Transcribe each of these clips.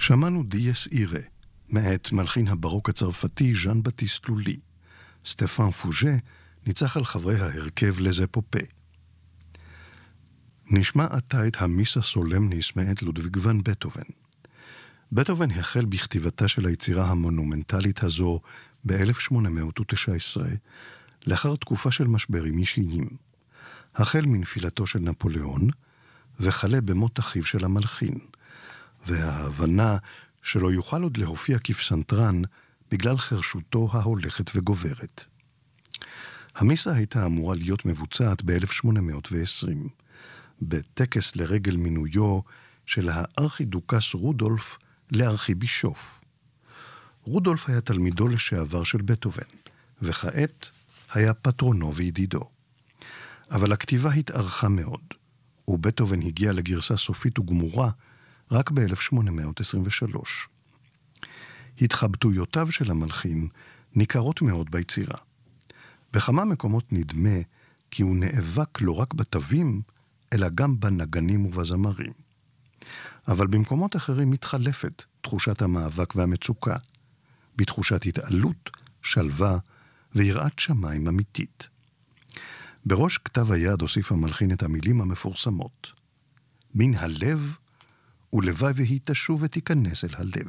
שמענו דיאס אירה, מאת מלחין הברוק הצרפתי ז'אן בטיסט לולי. סטפן פוז'ה ניצח על חברי ההרכב לזפופה. נשמע עתה את המיסה סולמניס מאת לודוויג ון בטהובן. בטהובן החל בכתיבתה של היצירה המונומנטלית הזו ב-1819, לאחר תקופה של משברים אישיים. החל מנפילתו של נפוליאון, וחלה במות אחיו של המלחין, וההבנה שלא יוכל עוד להופיע כפסנתרן בגלל חרשותו ההולכת וגוברת. המיסה הייתה אמורה להיות מבוצעת ב-1820, בטקס לרגל מינויו של הארכידוקס רודולף לארכיבישוף. רודולף היה תלמידו לשעבר של בטהובן, וכעת היה פטרונו וידידו. אבל הכתיבה התארכה מאוד, ובטהובן הגיע לגרסה סופית וגמורה רק ב-1823. התחבטויותיו של המלחין ניכרות מאוד ביצירה. בכמה מקומות נדמה כי הוא נאבק לא רק בתווים, אלא גם בנגנים ובזמרים. אבל במקומות אחרים מתחלפת תחושת המאבק והמצוקה, בתחושת התעלות, שלווה ויראת שמיים אמיתית. בראש כתב היד הוסיף המלחין את המילים המפורסמות: מן הלב, ולוואי והיא תשוב ותיכנס אל הלב.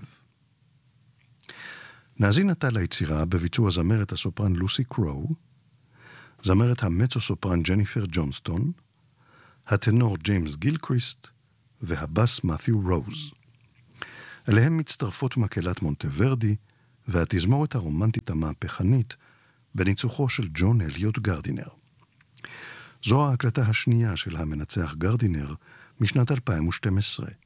נאזין עתה ליצירה בביצוע זמרת הסופרן לוסי קרו, זמרת המצו סופרן ג'ניפר ג'ונסטון, הטנור ג'יימס גילקריסט והבאס מת'יו רוז. אליהם מצטרפות מקהלת מונטוורדי והתזמורת הרומנטית המהפכנית בניצוחו של ג'ון אליוט גרדינר. זו ההקלטה השנייה של המנצח גרדינר משנת 2012.